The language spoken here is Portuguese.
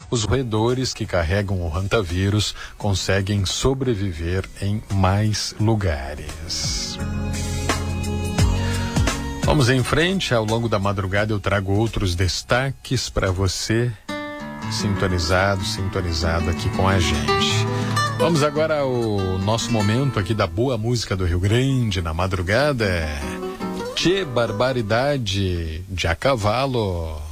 os roedores que carregam o hantavírus conseguem sobreviver em mais lugares. Vamos em frente. Ao longo da madrugada eu trago outros destaques para você, sintonizado aqui com a gente. Vamos agora ao nosso momento aqui da boa música do Rio Grande na madrugada. Tchê, barbaridade de a cavalo.